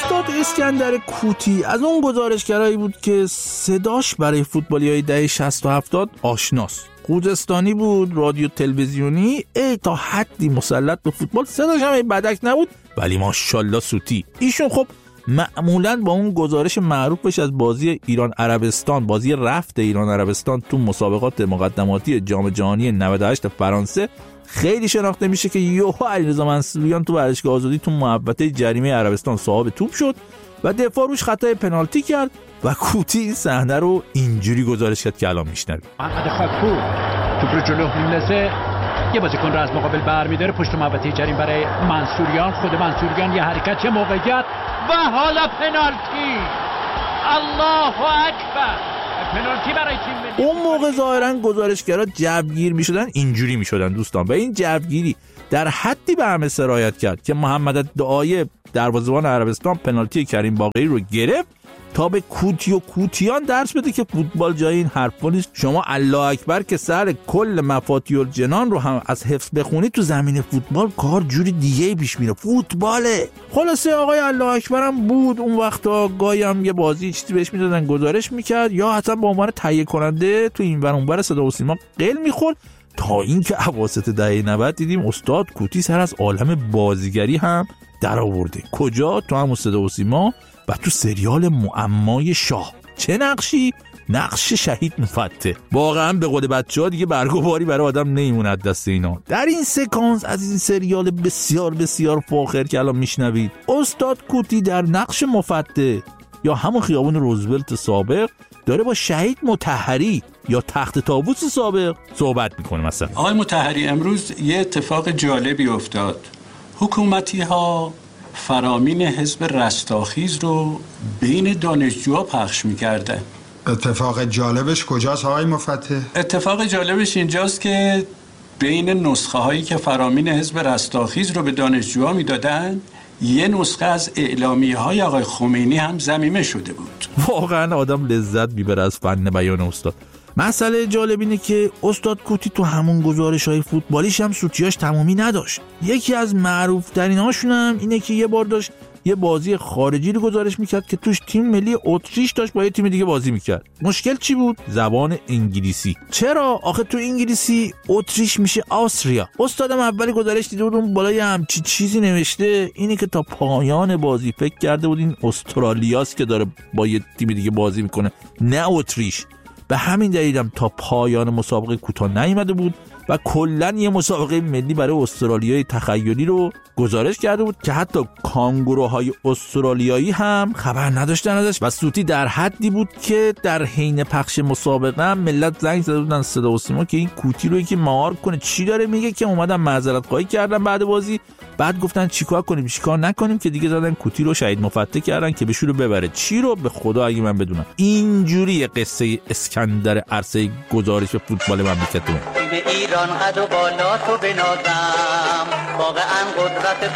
استاد اسکندر کوتی از اون گزارشگرایی بود که صداش برای فوتبالیای دهه 60 و 70 آشناست. خوزستانی بود، رادیو تلویزیونی، تا حدی مسلط به فوتبال، صداش هم بدک نبود، ولی ماشاءالله سوتی. ایشون خب معمولاً با اون گزارش معروفش از بازی ایران عربستان، بازی رفت ایران عربستان تو مسابقات مقدماتی جام جهانی 98 فرانسه خیلی شناخته میشه که یهو علیرضا منصوریان تو ورزشگاه آزادی تو محوطه جریمه عربستان صاحب توپ شد و دفاع روش خطای پنالتی کرد و کوتی این صحنه رو اینجوری گزارش کرد که الان میشنوید. محمد خاکپور توپ رو جلو میندازه، یه بازیکن رو از مقابل برمی‌داره، پشت محوطه جریمه برای منصوریان، خود منصوریان یه حرکت، چه موقعیت و حالا پنالتی. الله اکبر. پنالتی برای تیم ملی. اون موقع ظاهرا گزارشگرا جوگیر میشدن، اینجوری میشدن دوستان، و این جوگیری در حدی به همه سرایت کرد که محمد دعای دروازه‌بان عربستان پنالتی کریم باقری رو گرفت تا به کوتی و کوتیان درس بده که فوتبال جای این حرفا نیست. شما الله اکبر که سر کل مفاتیح الجنان رو هم از حفظ بخونی، تو زمین فوتبال کار جوری دیگه پیش میره، فوتباله. خلاصه آقای الله اکبر هم بود اون وقتا، گاهی هم یه بازی چیزی بهش میدادن گزارش میکرد، یا حتی به عنوان تهیه کننده تو این ور اون ور صدا و سیما قل میخورد، تا اینکه اواسط دهه 90 دیدیم استاد کوتی سر از عالم بازیگری هم در آورده. کجا؟ تو همون صدا و سیما و تو سریال معمای شاه. چه نقشی؟ نقش شهید مفتح. واقعا به قول بچه‌ها دیگه برگواری برای آدم نمیموند دست اینا. در این سکانس از این سریال بسیار بسیار فاخر که الان میشنوید، استاد کوتی در نقش مفتح یا همون خیابون روزولت سابق داره با شهید مطهری یا تخت طاووس سابق صحبت میکنه. مثلا آقای مطهری، امروز یه اتفاق جالبی افتاد. حکومتی ها فرامین حزب رستاخیز رو بین دانشجوها پخش میکردن. اتفاق جالبش کجاست آقای مفتح؟ اتفاق جالبش اینجاست که بین نسخه هایی که فرامین حزب رستاخیز رو به دانشجوها میدادن، یه نسخه از اعلامیه های آقای خمینی هم ضمیمه شده بود. واقعا آدم لذت میبره از فن بیان استاد. مسئله جالب اینه که استاد کوتی تو همون گزارش‌های فوتبالیش هم سوتیاش تمامی نداشت. یکی از معروف ترین هاشون هم اینه که یه بار داشت یه بازی خارجی رو گزارش میکرد که توش تیم ملی اتریش داشت با یه تیم دیگه بازی میکرد. مشکل چی بود؟ زبان انگلیسی. چرا؟ آخه تو انگلیسی اتریش میشه آستریا. استادم اولی گزارش دیده بود اون بالای همچی چیزی نوشته، اینه که تا پایان بازی فکر کرده بود این استرالیاست که داره با یه تیم دیگه بازی میکنه، نه اتریش. به همین دلیلم تا پایان مسابقه کوتاه نیامده بود و کلاً یه مسابقه ملی برای استرالیای تخیلی رو گزارش کرده بود که حتی کانگوروهای استرالیایی هم خبر نداشتن ازش و سوتی در حدی بود که در حین پخش مسابقه هم ملت زنگ زده بودن صدا و سیما که این کوتی رو یکی مهار کنه. چی داره میگه؟ که اومدن معذرت خواهی کردن بعد بازی، بعد گفتن چیکار کنیم چیکار نکنیم، که دیگه زدن کوتی رو شهید مفتح کردن که بهشون رو ببره. چی رو؟ به خدا اگه من بدونم. اینجوری قصه اسکندر عرصه گزارش فوتبال مملکتمون. ایران قد و بالا تو بنازم، واقعا قدرت